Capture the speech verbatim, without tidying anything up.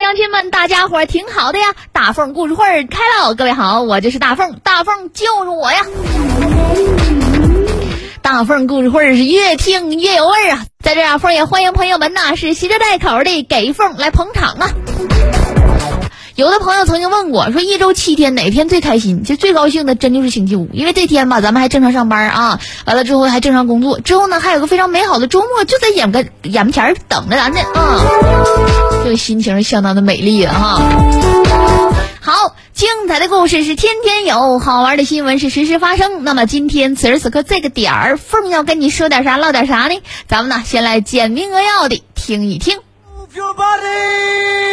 乡亲们，大家伙儿挺好的呀！大凤故事会开喽！各位好，我就是大凤，大凤就是我呀！大凤故事会是越听越有味儿啊！在这儿，凤也欢迎朋友们呐，是携着带口的给凤来捧场啊！有的朋友曾经问过，说一周七天哪天最开心？其实最高兴的真就是星期五，因为这天吧，咱们还正常上班啊，完了之后还正常工作，之后呢还有个非常美好的周末就在眼个眼巴前等着咱呢啊，这个心情是相当的美丽的哈。好，精彩的故事是天天有，好玩的新闻是时时发生。那么今天此时此刻这个点儿，凤要跟你说点啥，唠点啥呢？咱们呢先来简明扼要的听一听。